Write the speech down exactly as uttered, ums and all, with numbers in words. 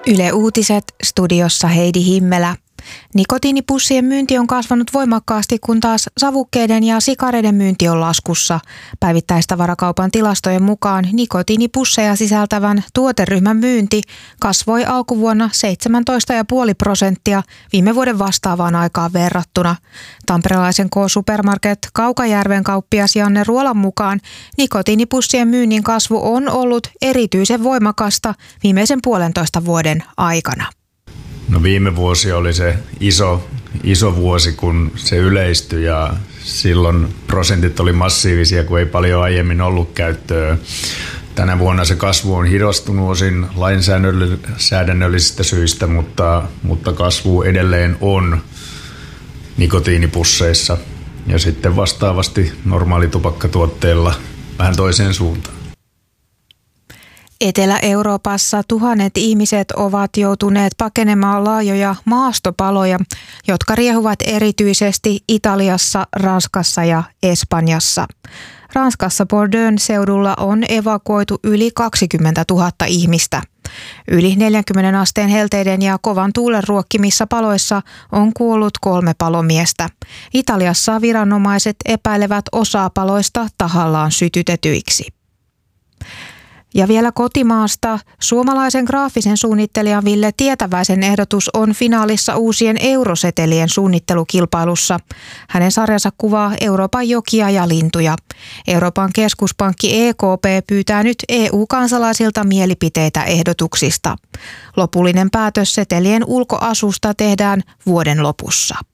Yle Uutiset, studiossa Heidi Himmelä. Nikotiinipussien myynti on kasvanut voimakkaasti, kun taas savukkeiden ja sikareiden myynti on laskussa. Päivittäistavarakaupan tilastojen mukaan nikotiinipusseja sisältävän tuoteryhmän myynti kasvoi alkuvuonna seitsemäntoista pilkku viisi prosenttia viime vuoden vastaavaan aikaan verrattuna. Tamperelaisen K-Supermarket Kaukajärven kauppias Janne Ruolan mukaan nikotiinipussien myynnin kasvu on ollut erityisen voimakasta viimeisen puolentoista vuoden aikana. No viime vuosi oli se iso, iso vuosi, kun se yleistyi ja silloin prosentit oli massiivisia, kun ei paljon aiemmin ollut käyttöä. Tänä vuonna se kasvu on hidastunut osin lainsäädännöllisistä syistä, mutta, mutta kasvu edelleen on nikotiinipusseissa ja sitten vastaavasti normaalitupakkatuotteilla vähän toiseen suuntaan. Etelä-Euroopassa tuhannet ihmiset ovat joutuneet pakenemaan laajoja maastopaloja, jotka riehuvat erityisesti Italiassa, Ranskassa ja Espanjassa. Ranskassa Bordeaux'n seudulla on evakuoitu yli kaksikymmentätuhatta ihmistä. Yli neljänkymmenen asteen helteiden ja kovan tuulen ruokkimissa paloissa on kuollut kolme palomiestä. Italiassa viranomaiset epäilevät osaa paloista tahallaan sytytetyiksi. Ja vielä kotimaasta. Suomalaisen graafisen suunnittelijan Ville Tietäväisen ehdotus on finaalissa uusien eurosetelien suunnittelukilpailussa. Hänen sarjansa kuvaa Euroopan jokia ja lintuja. Euroopan keskuspankki E K P pyytää nyt E U-kansalaisilta mielipiteitä ehdotuksista. Lopullinen päätös setelien ulkoasusta tehdään vuoden lopussa.